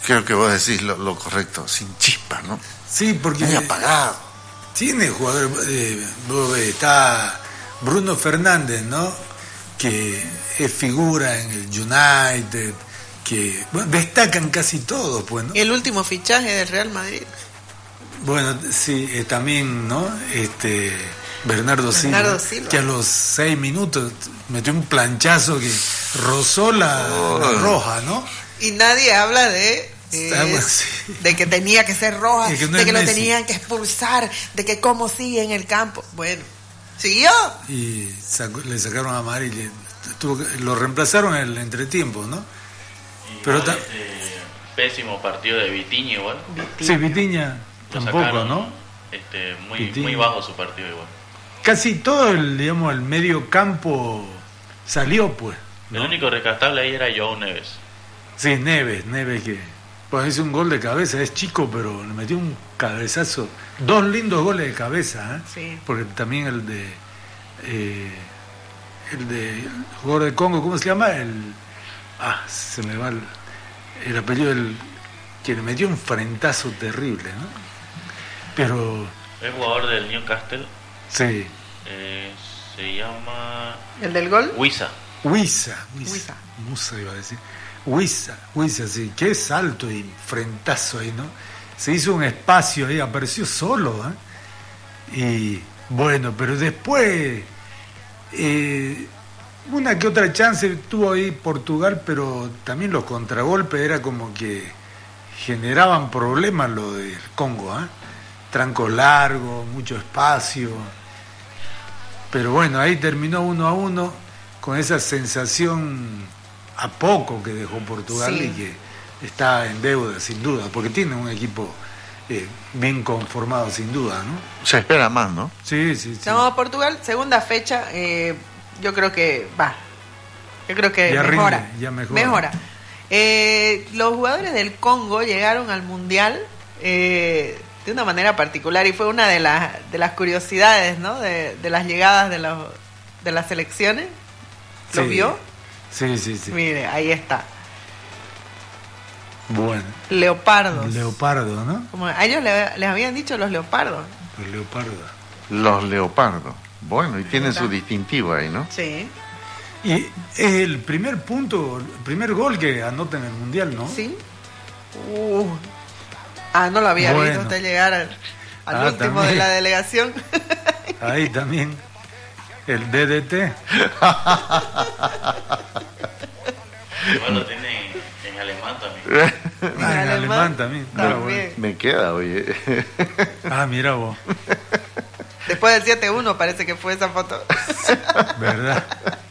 Creo que vos decís lo correcto, sin chispa, ¿no? Sí, porque muy apagado. Tiene jugador, está Bruno Fernández, ¿no? Que es figura en el United, que destacan casi todos, pues, ¿no? El último fichaje del Real Madrid. Bueno, sí, también, ¿no? Bernardo Silva, que a los 6 minutos metió un planchazo que rozó la roja, ¿no? Y nadie habla de que tenía que ser roja, de que lo tenían que expulsar, de que cómo sigue en el campo. Bueno, siguió. Y le sacaron amarilla. Lo reemplazaron en el entretiempo, ¿no? Pero pésimo partido de Vitinha igual. Sí, Vitinha tampoco, sacaron, ¿no? Muy bajo su partido igual. Casi todo el medio campo salió, pues, ¿no? El único rescatable ahí era João Neves. Sí, Neves que pues hizo un gol de cabeza, es chico, pero le metió un cabezazo. 2 lindos goles de cabeza, ¿eh? Sí. Porque también el de jugador de Congo, ¿cómo se llama? Se me va el apellido que le metió un frentazo terrible, ¿no? Pero es jugador del Newcastle. Sí. Se llama... ¿El del gol? Wissa. Musa iba a decir. Wissa, sí. Qué salto y frentazo ahí, ¿no? Se hizo un espacio ahí, apareció solo, ¿eh? Y bueno, pero después una que otra chance tuvo ahí Portugal, pero también los contragolpes era como que generaban problemas lo del Congo, ¿eh? Trancos largos, mucho espacio. Pero bueno, ahí terminó 1-1 con esa sensación a poco que dejó Portugal, sí. Y que está en deuda, sin duda, porque tiene un equipo bien conformado, sin duda, ¿no? Se espera más, ¿no? Sí. No, Portugal, segunda fecha, yo creo que ya mejora. Mejora. Los jugadores del Congo llegaron al Mundial de una manera particular y fue una de las curiosidades, ¿no? De las llegadas de las selecciones. ¿Lo vio? Sí. Mire, ahí está. Bueno. Leopardo, ¿no? Como a ellos les habían dicho los leopardos. Los leopardos. Bueno, y tienen su distintivo ahí, ¿no? Sí. Y es el primer gol que anota en el Mundial, ¿no? Sí. No lo había visto usted llegar al último también de la delegación. Ahí también. El DDT. Igual lo tiene en alemán también. En alemán también. Bueno. Me queda, oye. Mira vos. Después del 7-1 parece que fue esa foto. ¿Verdad?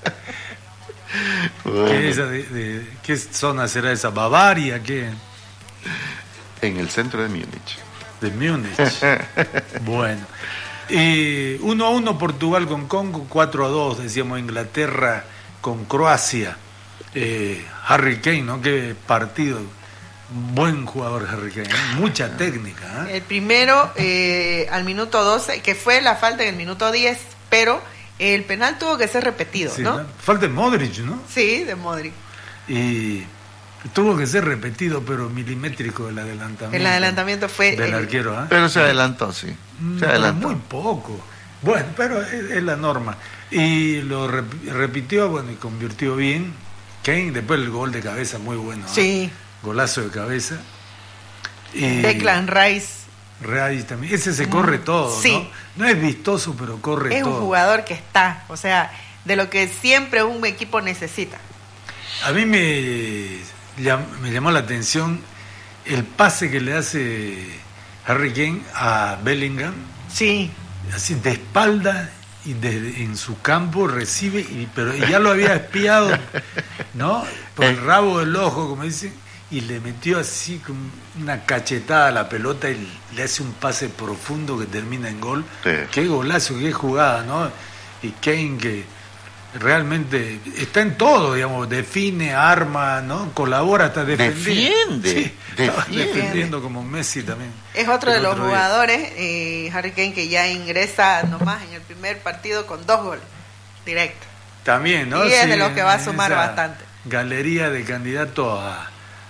Bueno. ¿Qué zona será esa? ¿Bavaria? ¿Qué? En el centro de Múnich. De Múnich. Bueno. 1-1 Portugal con Congo, 4-2 decíamos Inglaterra con Croacia. Harry Kane, ¿no? Qué partido. Buen jugador Harry Kane, mucha técnica, ¿eh? El primero al minuto 12, que fue la falta en el minuto 10, pero el penal tuvo que ser repetido, sí, ¿no? Falta de Modric, ¿no? Sí, de Modric. Y tuvo que ser repetido, pero milimétrico el adelantamiento. El adelantamiento fue del arquero, ¿eh? Pero se adelantó, sí. Se adelantó. Muy poco. Bueno, pero es la norma. Y lo repitió, y convirtió bien. Kane, después el gol de cabeza muy bueno. Sí. Golazo de cabeza. Declan Rice también. Ese se corre todo, sí. ¿no? No es vistoso, pero corre todo. Es un jugador que está, o sea, de lo que siempre un equipo necesita. A mí me llamó la atención el pase que le hace Harry Kane a Bellingham. Sí. Así de espalda y en su campo recibe, pero ya lo había espiado, ¿no? Por el rabo del ojo, como dicen, y le metió así con una cachetada a la pelota y le hace un pase profundo que termina en gol. Sí. Qué golazo, qué jugada, ¿no? Y Kane que realmente está en todo, digamos, define, arma, ¿no? Colabora hasta defendiendo. Defendiendo como Messi también. Es otro de los jugadores, Harry Kane, que ya ingresa nomás en el primer partido con 2 goles directos. También, ¿no? Y es de los que va a sumar bastante. Galería de candidatos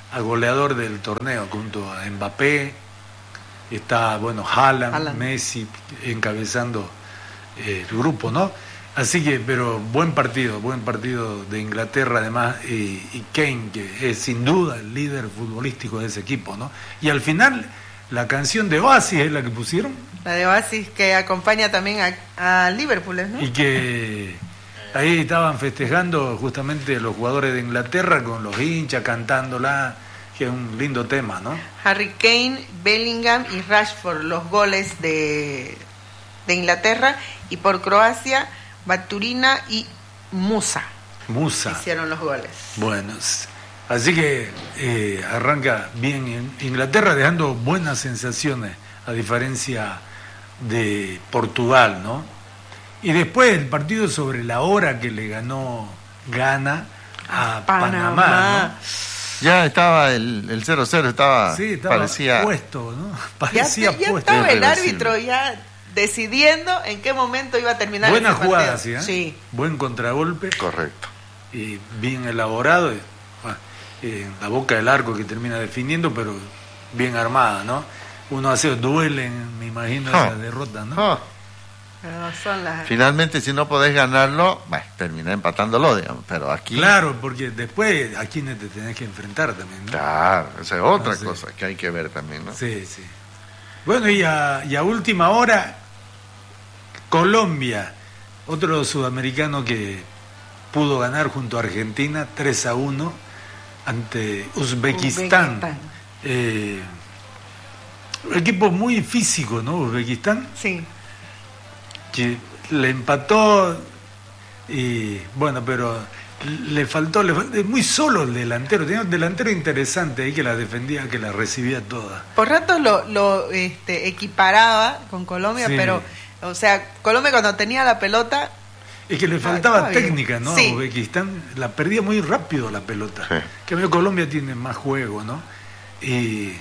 a goleador del torneo junto a Mbappé. Está, bueno, Haaland, Messi encabezando el grupo, ¿no? Así que, pero buen partido de Inglaterra además, y Kane, que es sin duda el líder futbolístico de ese equipo, ¿no? Y al final, la canción de Oasis es la que pusieron. La de Oasis que acompaña también a Liverpool, ¿no? Y que ahí estaban festejando justamente los jugadores de Inglaterra con los hinchas cantándola, que es un lindo tema, ¿no? Harry Kane, Bellingham y Rashford, los goles de Inglaterra, y por Croacia, Baturina y Musa hicieron los goles. Bueno, así que arranca bien en Inglaterra, dejando buenas sensaciones, a diferencia de Portugal, ¿no? Y después el partido sobre la hora que le ganó Ghana a Panamá, ¿no? Ya estaba el 0-0, estaba parecía puesto, ¿no? Parecía ya puesto. Estaba el árbitro ya decidiendo en qué momento iba a terminar. Buena ese jugada, partido. ¿sí? Buen contragolpe. Correcto. Y bien elaborado, en la boca del arco que termina definiendo, pero bien armada, ¿no? 1-0, duelen, me imagino, esa derrota, ¿no? Pero son las... Finalmente, si no podés ganarlo, terminás empatándolo, digamos, pero aquí... Claro, porque después a quienes te tenés que enfrentar también, ¿no? Claro, esa es otra cosa que hay que ver también, ¿no? Sí, sí. Bueno, y a última hora, Colombia, otro sudamericano que pudo ganar junto a Argentina 3-1 ante Uzbekistán. Equipo muy físico, ¿no? Uzbekistán. Sí. Que le empató y bueno, pero le faltó muy solo el delantero. Tenía un delantero interesante ahí que la defendía, que la recibía toda. Por ratos lo equiparaba con Colombia, sí. Pero, o sea, Colombia cuando tenía la pelota... Es que le faltaba técnica, ¿no? Sí. A Uzbekistán la perdía muy rápido la pelota. Sí. Que medio Colombia tiene más juego, ¿no? Y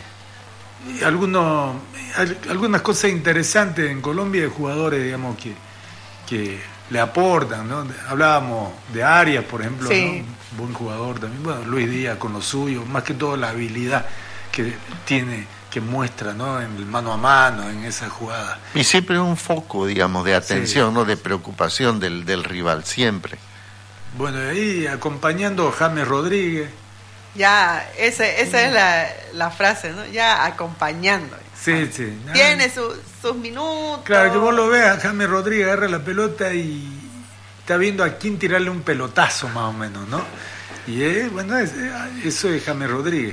algunas cosas interesantes en Colombia de jugadores, digamos, que le aportan, ¿no? Hablábamos de Arias, por ejemplo, sí. ¿no? Buen jugador también. Bueno, Luis Díaz con lo suyo, más que todo la habilidad que tiene, que muestra, ¿no? En el mano a mano, en esa jugada. Y siempre un foco, digamos, de atención, sí. ¿no? De preocupación del rival, siempre. Bueno, ahí acompañando a James Rodríguez. Ya, esa es la frase, ¿no? Ya acompañando. Sí, sí. Tiene sus minutos. Claro, que vos lo veas, James Rodríguez agarra la pelota y está viendo a quién tirarle un pelotazo más o menos, ¿no? Y bueno, eso es James Rodríguez.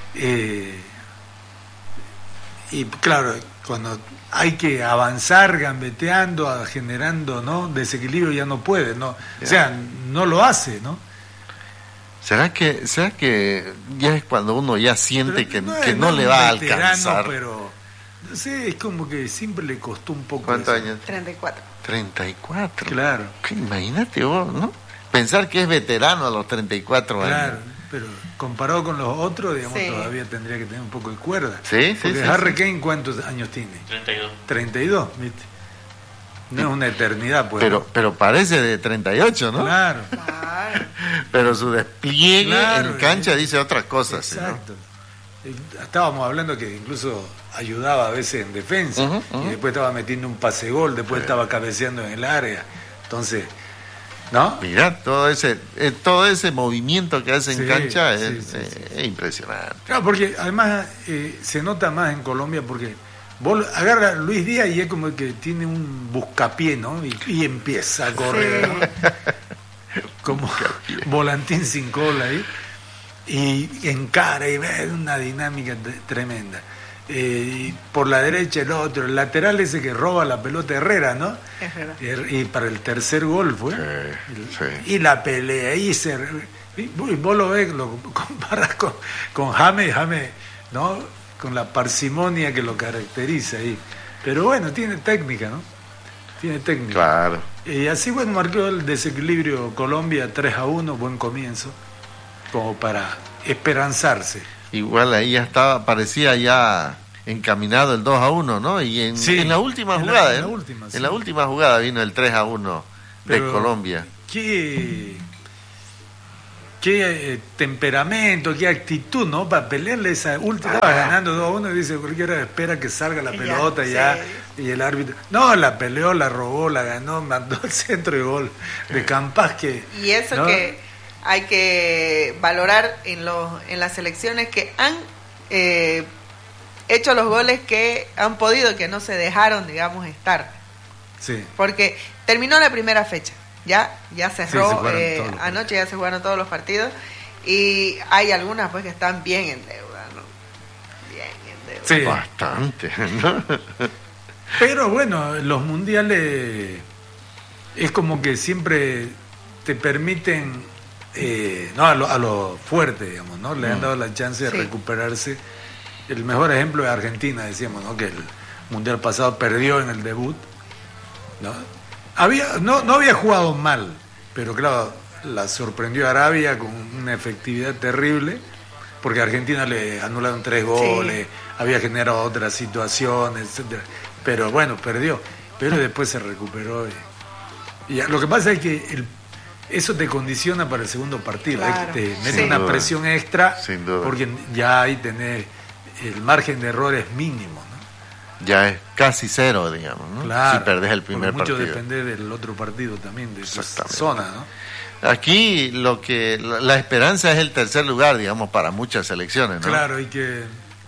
Y claro, cuando hay que avanzar gambeteando, generando, ¿no? Desequilibrio, ya no puede, ¿no? O sea, no lo hace, ¿no? ¿Será que ya es cuando uno ya siente que no le va a alcanzar? Pero no sé, es como que siempre le costó un poco. ¿Cuántos eso. años? 34. 34. Claro. Imagínate vos, ¿no? Pensar que es veterano a los 34 años. Claro, pero comparado con los otros, digamos, sí. Todavía tendría que tener un poco de cuerda. Sí, porque Harry Kane, ¿cuántos años tiene? 32. 32, ¿viste? No es una eternidad, pues. Pero parece de 38, ¿no? Claro. Pero su despliegue en cancha dice otras cosas. Exacto. ¿No? Estábamos hablando que incluso ayudaba a veces en defensa, y después estaba metiendo un pase gol, después estaba cabeceando en el área. Entonces, ¿no? Mirá, todo ese movimiento que hace en cancha es impresionante. Claro, porque además se nota más en Colombia porque vos agarras a Luis Díaz y es como que tiene un buscapié, ¿no? Y empieza a correr, ¿no? Como volantín sin cola ahí, y encara y ve una dinámica tremenda. Y por la derecha el otro, el lateral ese que roba la pelota, Herrera, ¿no? Y para el tercer gol fue. Y la pelea, y vos lo ves, lo comparas con James, ¿no? Con la parsimonia que lo caracteriza ahí. Pero bueno, tiene técnica, ¿no? Tiene técnica. Claro. Y así, bueno, marcó el desequilibrio Colombia 3-1, buen comienzo, como para esperanzarse. Igual ahí ya parecía ya encaminado el 2-1, ¿no? Y en la última jugada, en la última jugada vino el 3-1 de Colombia. qué temperamento, qué actitud, ¿no? Para pelearle esa última. Estaba ganando 2-1 y dice, cualquiera espera que salga la pelota ya, y el árbitro. No, la peleó, la robó, la ganó, mandó al centro y gol de Campas que. Y eso, ¿no? Que hay que valorar en las selecciones que han hecho los goles que han podido, que no se dejaron, digamos, estar. Sí. Porque terminó la primera fecha. Ya cerró, anoche ya se jugaron todos los partidos y hay algunas pues que están bien en deuda, ¿no? Bien en deuda. Sí. Bastante, ¿no? Pero bueno, los mundiales es como que siempre te permiten, no a lo fuerte, digamos, ¿no? Le han dado la chance de recuperarse. El mejor ejemplo es Argentina, decíamos, ¿no? Que el mundial pasado perdió en el debut, ¿no? No había jugado mal, pero claro, la sorprendió Arabia con una efectividad terrible, porque a Argentina le anularon 3 goles, había generado otras situaciones, etcétera. Pero bueno, perdió, pero después se recuperó. Y lo que pasa es que eso te condiciona para el segundo partido, claro. Te mete una presión extra, porque ya ahí tenés el margen de error es mínimo, ¿no? Ya es casi 0, digamos, ¿no? Claro, si perdés el primer partido. Mucho depende del otro partido también, de esa zona, ¿no? Aquí la esperanza es el tercer lugar, digamos, para muchas selecciones, ¿no? Claro, y que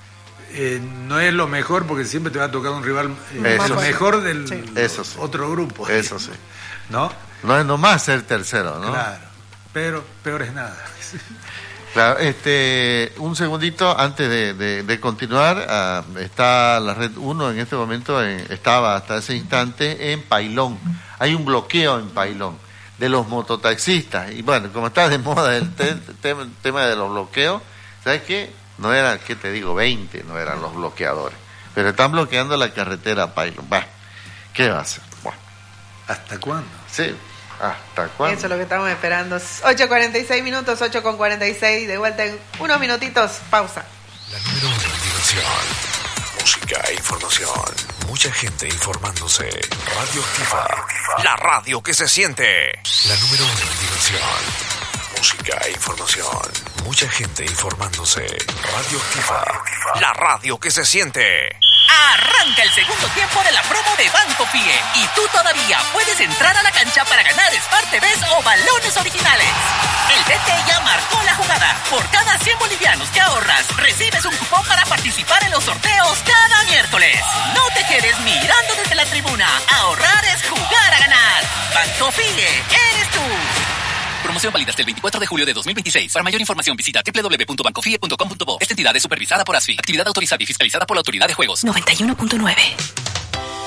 no es lo mejor porque siempre te va a tocar un rival lo mejor del otro grupo. Eso sí. ¿No? No es nomás ser tercero, ¿no? Claro, pero peor es nada. Claro, un segundito antes de continuar, está la Red 1 en este momento, estaba hasta ese instante en Pailón. Hay un bloqueo en Pailón de los mototaxistas. Y bueno, como está de moda el tema de los bloqueos, ¿sabes qué? No eran, ¿qué te digo? 20 no eran los bloqueadores. Pero están bloqueando la carretera Pailón. Bah, ¿qué va a hacer? Bueno. ¿Hasta cuándo? Sí. ¿Hasta cuándo? Eso es lo que estamos esperando. 8:46 minutos, 8:46. De vuelta en unos minutitos. Pausa. La número 1 en diversión, música e información. Mucha gente informándose. Radio Activa. La radio que se siente. La número 1 en diversión, música e información. Mucha gente informándose. Radio Activa. La radio que se siente. Arranca el segundo tiempo de la promo de Banco Pie y tú todavía puedes entrar a la cancha para ganar Smart TVs o balones originales. El DT ya marcó la jugada. Por cada 100 bolivianos que ahorras, recibes un cupón para participar en los sorteos cada miércoles. No te quedes mirando desde la tribuna. Ahorrar es jugar a ganar. Banco Pie, eres tú. Promoción válida hasta el 24 de julio de 2026. Para mayor información visita www.bancofie.com.bo. Esta entidad es supervisada por ASFI. Actividad autorizada y fiscalizada por la Autoridad de Juegos. 91.9.